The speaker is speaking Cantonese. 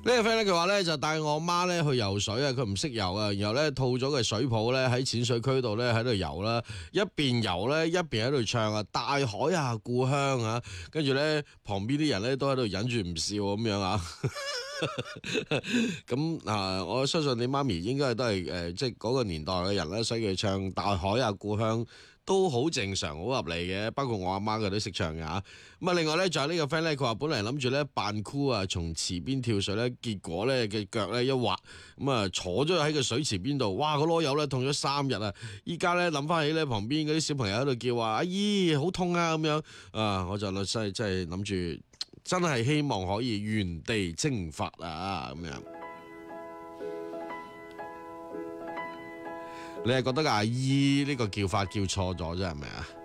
呢個 friend 咧，佢話咧就帶我媽咧去游水啊，佢唔識游啊，然後咧套咗個水泡咧喺淺水區度咧喺度游啦，一邊游咧一邊喺度唱啊，大海啊故鄉啊，跟住咧旁邊啲人咧都喺度忍住唔笑咁樣啊。咁啊，我相信你媽咪應該都係即係嗰個年代嘅人咧，所以佢唱大海啊故鄉都好正常、好合理嘅。包括我阿媽佢都識唱嘅嚇。咁啊，另外咧就係呢個 friend 咧，佢話本嚟諗住咧扮酷啊，從池邊跳水咧，結果咧嘅腳咧一滑，咁啊坐咗喺個水池邊度，哇個囉柚咧痛咗3日啊！依家咧諗翻起咧旁邊嗰啲小朋友喺度叫話：阿姨好痛啊咁樣啊！我就真係諗住。真係希望可以原地蒸發啊咁樣，你係覺得阿姨呢個叫法叫錯咗啫係咪啊？